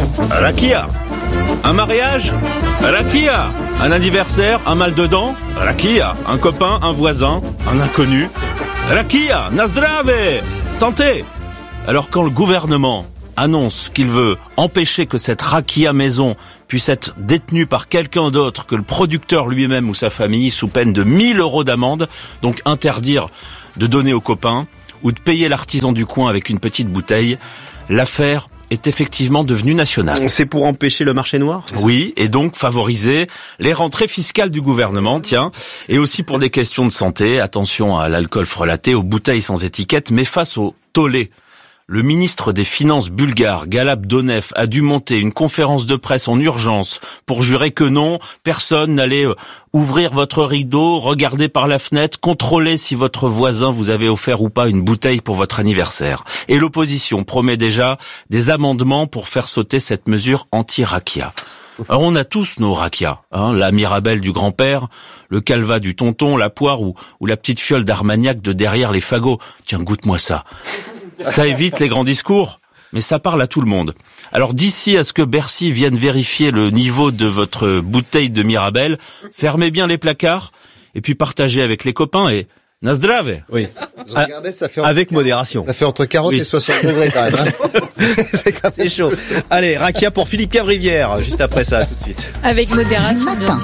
rakia. Un mariage, rakia. Un anniversaire, un mal de dents, rakia. Un copain, un voisin, un inconnu, rakia. Nazdrave, santé. Alors quand le gouvernement annonce qu'il veut empêcher que cette rakia maison puisse être détenue par quelqu'un d'autre que le producteur lui-même ou sa famille sous peine de mille euros d'amende, donc interdire de donner aux copains ou de payer l'artisan du coin avec une petite bouteille, l'affaire est effectivement devenue nationale. C'est pour empêcher le marché noir, c'est ça ? Oui, et donc favoriser les rentrées fiscales du gouvernement, tiens, et aussi pour des questions de santé, attention à l'alcool frelaté, aux bouteilles sans étiquette, mais face au tollé. Le ministre des Finances bulgare, Galab Donev, a dû monter une conférence de presse en urgence pour jurer que non, personne n'allait ouvrir votre rideau, regarder par la fenêtre, contrôler si votre voisin vous avait offert ou pas une bouteille pour votre anniversaire. Et l'opposition promet déjà des amendements pour faire sauter cette mesure anti-rakia. Alors on a tous nos rakias, hein, la Mirabelle du grand-père, le calva du tonton, la poire ou, ou la petite fiole d'Armagnac de derrière les fagots. Tiens, goûte-moi ça. Ça évite les grands discours, mais ça parle à tout le monde. Alors d'ici à ce que Bercy vienne vérifier le niveau de votre bouteille de Mirabelle, fermez bien les placards et puis partagez avec les copains et nazdrave. Oui. Je regardais, ça fait avec modération. Ça fait entre quarante oui. et soixante degrés quand même. Hein. C'est, quand même c'est chaud. Allez, rakia pour Philippe Cavrivière, juste après ça, tout de suite. Avec modération, bien sûr.